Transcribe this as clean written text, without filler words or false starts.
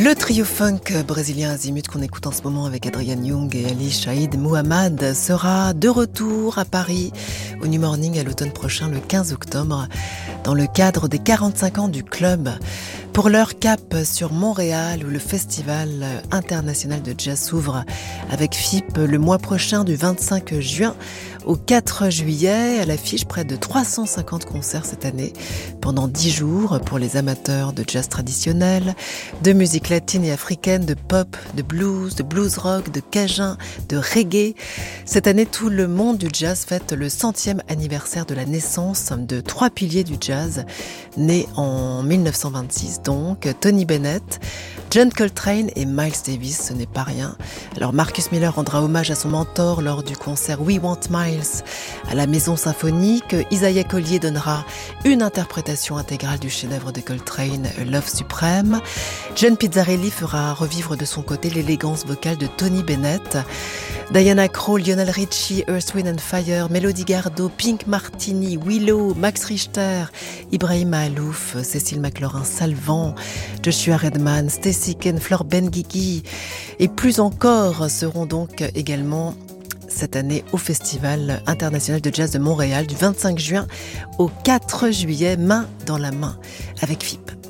Le trio funk brésilien Azimut qu'on écoute en ce moment avec Adrian Young et Ali Shaïd Mohamed sera de retour à Paris au New Morning à l'automne prochain, le 15 octobre, dans le cadre des 45 ans du club. Pour leur cap sur Montréal où le Festival international de jazz s'ouvre avec FIP le mois prochain du 25 juin au 4 juillet. À l'affiche, près de 350 concerts cette année pendant 10 jours pour les amateurs de jazz traditionnel, de musique latine et africaine, de pop, de blues rock, de cajun, de reggae. Cette année, tout le monde du jazz fête le 100e anniversaire de la naissance de 3 piliers du jazz nés en 1926. Donc Tony Bennett, John Coltrane et Miles Davis, ce n'est pas rien. Alors Marcus Miller rendra hommage à son mentor lors du concert We Want Miles à la Maison Symphonique. Isaiah Collier donnera une interprétation intégrale du chef-d'œuvre de Coltrane, Love Supreme. John Pizzarelli fera revivre de son côté l'élégance vocale de Tony Bennett. Diana Krall, Lionel Richie, Earth, Wind & Fire, Melody Gardot, Pink Martini, Willow, Max Richter, Ibrahim Alouf, Cécile McLaurin Salvant, Joshua Redman, Stacey Ken, Fleur Benguigui et plus encore seront donc également cette année au Festival international de jazz de Montréal du 25 juin au 4 juillet, main dans la main avec FIP.